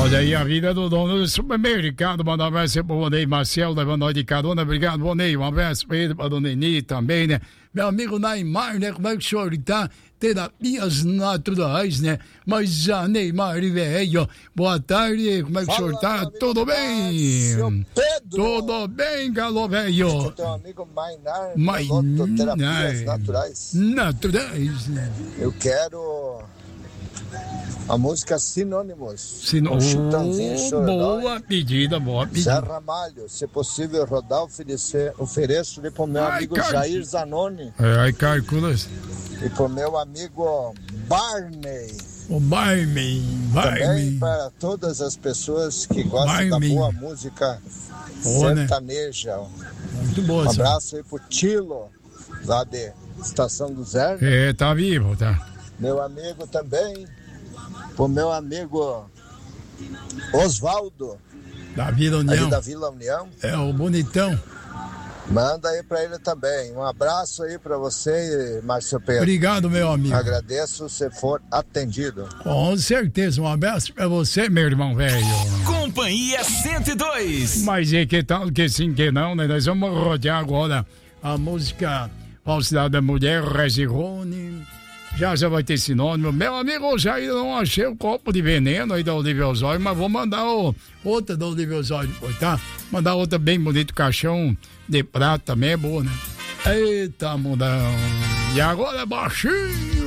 Olha aí a vida do dono do supermercado. Mandar um abraço pro Vonei Marcel, levando nós de carona. Obrigado, Vonei. Um abraço pra ele, pra dona Eni também, né? Meu amigo Neymar, né? Como é que o senhor tá? Terapias naturais, né? Mas a Neymar, velho, boa tarde. Como é que o senhor tá? Tudo bem? Pedro. Tudo bem, galo, velho? Teu amigo Mainar, Mainar. Terapias naturais. Naturais. Eu quero a música Sinônimos. Um Chitãozinho Chororó. boa pedida, boa Zé pedida. Ramalho, se possível rodar, ofereço-lhe pro meu amigo Jair Zanoni Ai, Carculas. e pro meu amigo Barney. O Barney. Também para todas as pessoas que gostam da boa música sertaneja. Muito boa, Um abraço aí pro Tilo, lá de Estação do Zé. É, tá vivo, tá? Meu amigo também, pro meu amigo Osvaldo, Da Vila ali União. da Vila União. É, o bonitão. Manda aí pra ele também. Um abraço aí pra você, Márcio Pedro. Obrigado, meu amigo. Agradeço se for atendido. Com certeza, um abraço pra você, meu irmão velho. Companhia 102. Mas é que tal, que sim, que não, né? Nós vamos rodear agora a música Falsidade da Mulher, Rezirone. Já vai ter sinônimo. Meu amigo, já ainda não achei o copo de veneno aí da Olivia Osório, mas vou mandar outra da Olivia Osório depois, tá? Mandar outra bem bonita, caixão de prata também é boa, né? Eita, mundão. E agora baixinho.